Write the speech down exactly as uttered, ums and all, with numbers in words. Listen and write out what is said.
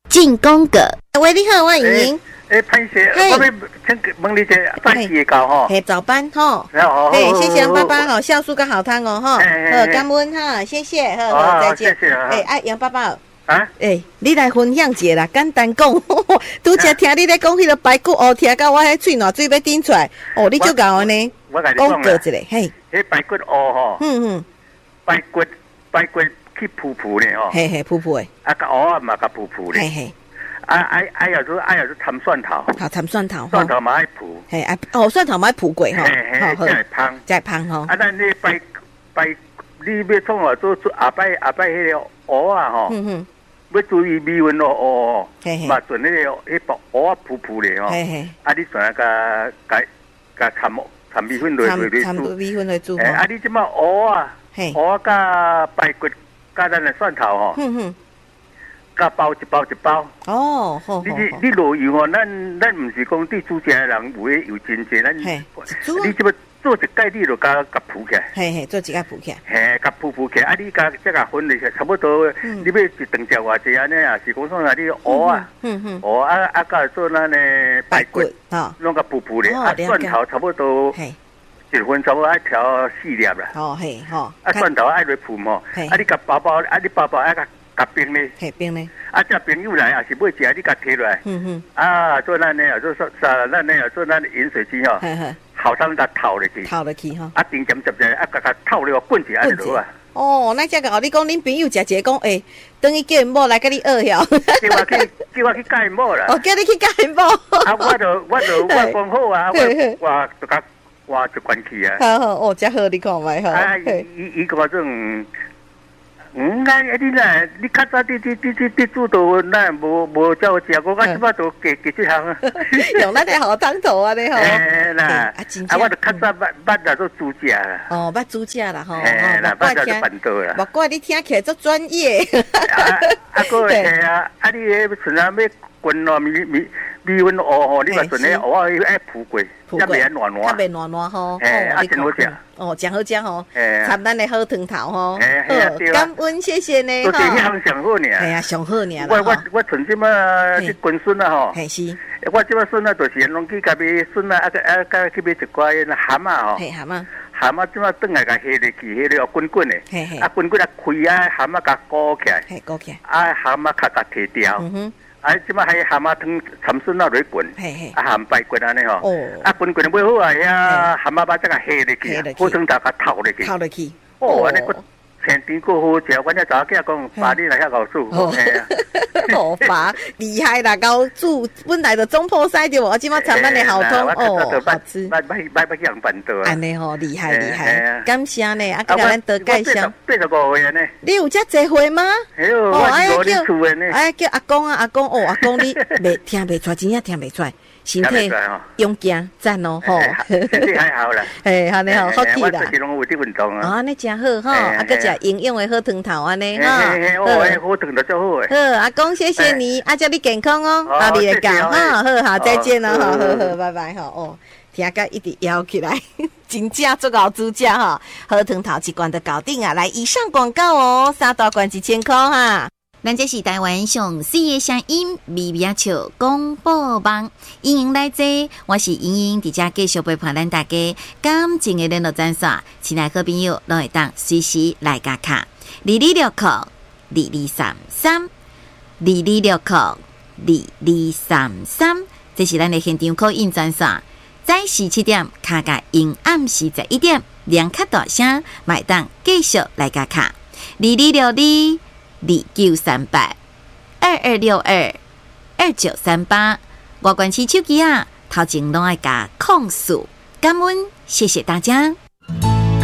进宫格。喂，你好，我莹莹。 诶，潘姐，我要请问你一下，班时会到吼？ 嘿，早班吼。 好， 嘿，谢谢杨爸爸吼，酵素跟好汤哦吼。好，感恩哈，谢谢，好，好，再见。 谢谢。 诶，哎，杨爸爸。 啊？ 诶，你来分享一下啦，简单讲。拄则听你咧讲迄个排骨哦，听到我迄喙暖水要顶出来。哦，你就搞安尼。 我甲你讲啦。 讲过一下，嘿。 迄排骨蚵吼。嗯嗯。排骨排骨去噗噗咧吼。 嘿嘿，噗噗诶。 啊，个蚵啊嘛个噗噗咧。 嘿嘿。 啊啊啊！有时啊有时摊蒜头。 好，摊蒜头。 蒜头嘛爱噗。 嘿啊哦，蒜头嘛爱噗过吼。 嘿嘿，才会香。 才会香吼。 啊，咱你排排，你要创哦做做后摆后摆迄个蚵啊吼。嗯哼。要注意米粉哦，哦，嘛准那个迄薄蚵啊噗噗咧哦，啊你准啊甲甲甲掺掺米粉落落去煮， 掺米粉落煮。 诶，啊你即马蚵啊，蚵啊甲排骨甲咱的蒜头吼，哼哼，甲包一包一包。 哦，好。 你你你落油哦，咱咱毋是讲对煮食的人有迄油真济，咱你即马。做一盖你就甲甲铺起来， 嘿嘿，做一盖铺起来， 嘿，甲铺铺起来，啊，你甲即个分类差不多，你要一顿食偌济安尼啊？是讲说啊，你蚵啊，蚵啊啊，甲做咱的排骨，哈，弄个铺铺咧，啊，蒜头差不多，一分差不多爱调四粒啦， 哦嘿，吼， 啊，蒜头爱来铺嘛，啊，你甲包包，啊，你包包爱甲甲冰咧， 嘿，冰咧， 啊，这朋友来啊，是要食，你甲摕落来，嗯哼，啊，做咱呢啊，做啥啥，咱呢啊，做咱饮水机哦。好汤甲透入去， 透入去吼， 啊，丁咸十只，啊，甲甲透了滚一下就落啊。 哦，那这个你讲，恁朋友食一个讲，诶，等于叫因某来甲你学晓。 叫我去，叫我去教因某啦。 哦，叫你去教因某。 啊，我就我就我讲好啊，我我就甲我就关去啊。 好好，哦，真好，你看卖吼。 啊，伊伊个种。嗯，那你呐，你较早你你你你你煮到咱无无照食，我甲即摆都加加即项啊。 用咱的好汤头啊，你吼。 哎啦，啊，我就较早捌捌来做煮食啦。 哦，捌煮食啦吼。 哎啦，捌来做办桌啦。 莫怪你听起来足专业。 啊啊，个嘿啊，啊你迄像啊要滚咯米米米粉蚵吼，你嘛准咧蚵啊爱铺过，才袂软软。 较袂软软吼。 哎，啊真好食。 哦，真好食吼，插咱的好汤头吼， 好， 感恩谢谢呢， 都是迄项上好呢， 哎呀，上好呢， 我我我存即马去滚笋啊吼， 系是， 我即马笋啊，就是拢去甲买笋啊，啊个啊甲去买一寡那蛤蟆吼， 嘿蛤蟆， 蛤蟆即马转来甲下入去，下了滚滚的，啊滚滚啊开啊，蛤蟆甲鼓起来， 嘿鼓起来， 啊蛤蟆壳甲摕掉，嗯哼。啊，即马还蛤蟆汤参笋啊落滚，啊含排骨安尼吼，啊滚滚尾好啊，遐蛤蟆把这个下入去，火汤头甲透入去， 透入去， 哦，安尼个青甜个好食，阮遐查囝讲，爸你来遐搞煮，嘿啊， 哦爸厉害啦，搞煮本来就总破塞对无，即马参咱的好汤哦，好吃， 捌捌捌捌去人办桌啊， 安尼吼厉害厉害，感谢呢，啊，甲咱多介绍， 八十五岁安尼， 你有遮济岁吗？ 哎呦，我是五年厝的呢， 哎叫阿公啊阿公哦阿公你袂听袂出，真正听袂出来。身体勇健赞哦吼， 身体还好啦， 哎，安尼好好记啦。 我最近拢有伫运动啊。 哦，安尼真好吼，啊，佮食营养的好汤头安尼哈。 哦，好汤头最好诶。 好，阿公谢谢你，啊，祝你健康哦，阿你来讲哈，好好再见咯，好好好，拜拜哈哦。听甲一直摇起来，真正做熬煮食哈，好汤头一罐就搞定啊！来，以上广告哦，三大罐一千块哈。咱这是台湾上四个声音，微微笑广播网，欢迎来坐，我是莹莹，伫遮继续陪伴咱大家感情的联络专线，亲爱好朋友拢会当随时来加卡，二二六扣二二三三，二二六扣二二三三，这是咱的现场call in专线，早时七点卡甲因暗时十一点，两卡大声，买当继续来加卡，二二六二。二九三八二二六二二九三八，外关市手机啊，头前拢爱加控诉，感恩，谢谢大家。